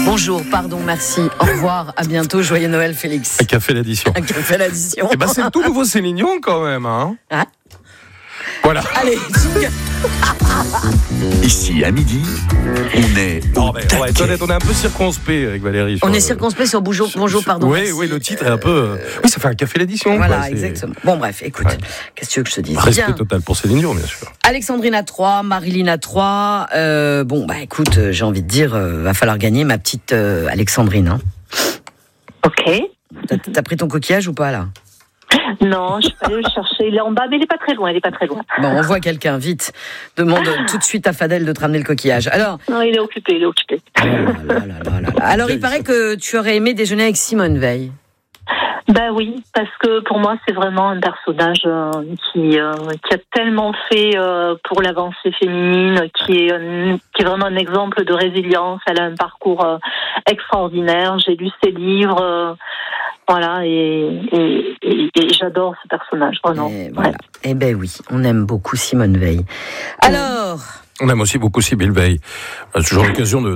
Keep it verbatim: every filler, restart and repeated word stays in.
Bonjour, pardon, merci, au revoir, à bientôt, joyeux Noël Félix. Un café l'addition. Un café l'addition. Eh ben c'est le tout nouveau Céline Dion quand même, hein. Hein Voilà. Allez, jingle. Ici, à midi, on est Non, au mais on va être taquet. honnête, on est un peu circonspect avec Valérie. On sur, est euh, circonspect sur Bonjour, bonjour pardon. Oui, merci. oui, le titre est un peu. euh, Oui, ça fait un café l'édition. Voilà, quoi, c'est- exactement. Bon, bref, écoute, Ouais. qu'est-ce que tu veux que je te dise? Respect Bien. total pour Céline Dion, bien sûr. Alexandrine à trois, Marilyn à trois. Euh, bon, bah écoute, euh, j'ai envie de dire, euh, va falloir gagner ma petite euh, Alexandrine. Hein. Ok. T'as, t'as pris ton coquillage ou pas là? Non, je suis pas allée le chercher. Il est en bas, mais il est pas très loin. Il est pas très loin. Bon, on voit quelqu'un, vite. Demande tout de suite à Fadel de te ramener le coquillage. Alors, Non, il est occupé. Il est occupé. oh là là là là là là. Alors il paraît que tu aurais aimé déjeuner avec Simone Veil. Ben oui, parce que pour moi, c'est vraiment un personnage euh, qui euh, qui a tellement fait euh, pour l'avancée féminine, qui est un- qui est vraiment un exemple de résilience. Elle a un parcours euh, extraordinaire. J'ai lu ses livres, euh, voilà, et, et, et, et j'adore ce personnage, vraiment. Et Ouais. voilà. Eh ben oui, on aime beaucoup Simone Veil. Alors. On aime aussi beaucoup Sybille Veil. On a toujours l'occasion de